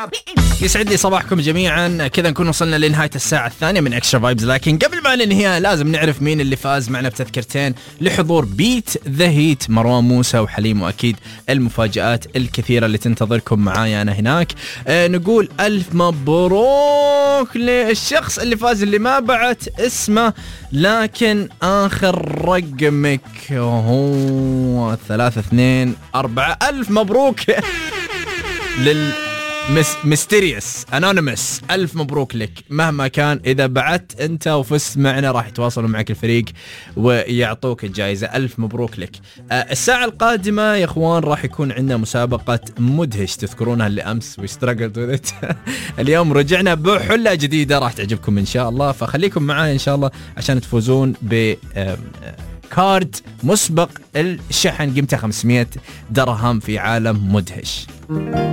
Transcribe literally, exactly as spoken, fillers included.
يسعد لي صباحكم جميعا. كذا نكون وصلنا لنهاية الساعة الثانية من اكسترا فايبز، لكن قبل ما ننهيها لازم نعرف مين اللي فاز معنا بتذكرتين لحضور بيت ذا هيت، مروان موسى وحليم، واكيد المفاجآت الكثيرة اللي تنتظركم معايا انا هناك. آه نقول الف مبروك للشخص اللي فاز، اللي ما بعت اسمه لكن اخر رقمك هو ثلاثة اثنين أربعة. الف مبروك لل مس ميستيريوس انونيمس، الف مبروك لك مهما كان. اذا بعت انت وفزت معنا راح يتواصلوا معك الفريق ويعطوك الجائزه. الف مبروك لك. آه الساعه القادمه يا اخوان راح يكون عندنا مسابقه مدهش، تذكرونها اللي امس وستراجلد اليوم رجعنا بحله جديده راح تعجبكم ان شاء الله، فخليكم معايا ان شاء الله عشان تفوزون ب كارد مسبق الشحن قيمته خمسمية درهم في عالم مدهش.